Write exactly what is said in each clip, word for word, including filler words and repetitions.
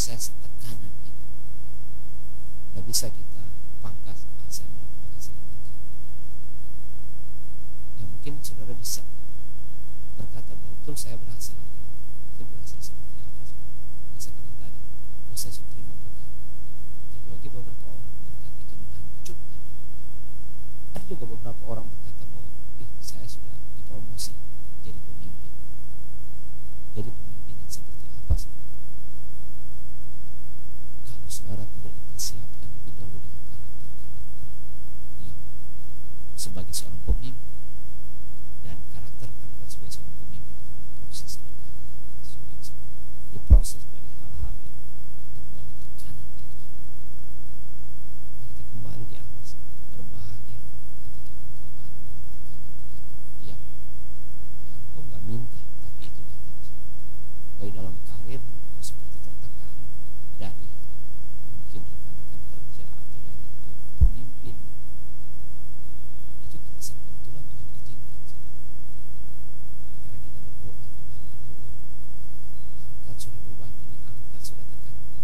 proses tekanan itu. Tidak bisa kita pangkas, ah, saya mau berhasil meningkat. Ya mungkin saudara bisa berkata bahwa betul saya berhasil hari ini. Saya berhasil seperti apa sih? Bisa katakan tadi, oh saya sudah terima berkat. Tapi bagi beberapa orang berkat itu menghancurkan. Ada juga beberapa orang berkata bahwa ih, saya sudah dipromosi jadi pemimpin. Jadi pemimpin yang seperti apa sih? Kalau saudara tidak dipersiapkan lebih dahulu dengan karakter-karakter yang sebagai seorang pemimpin, dan karakter-karakter sebagai seorang pemimpin itu diproses dari hal-hal yang sulit, diproses dari hal-hal yang berbau tekanan itu. Kita kembali di awal, berbahagia ketika engkau ada dalam tekanan-tekanan yang yang engkau nggak minta, tapi itu datang. Baik dalam karirmu engkau seperti tertekan dari mungkin rekan-rekan kerja atau dari itu pemimpin, itu tidak secara kebetulan Tuhan izinkan. Karena kita berdoa, Tuhan aduh, angkat sudah beban ini, angkat sudah tekanan ini.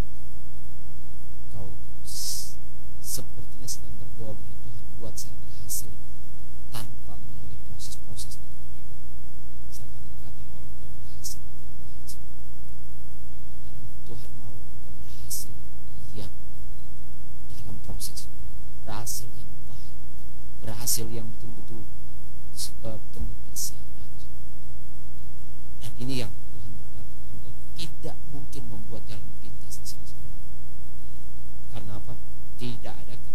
Kau s- sepertinya sedang berdoa begitu, Tuhan buat saya berhasil tanpa melalui proses-proses ini. Saya akan berkata bahwa engkau berhasil tidak baik. Karena Tuhan mau engkau berhasil yang dalam proses, berhasil yang baik, berhasil yang betul-betul uh, penuh persiapan. Dan ini yang Tuhan berkata, engkau tidak mungkin membuat jalan pintas di sini, saudara. Karena apa? Tidak ada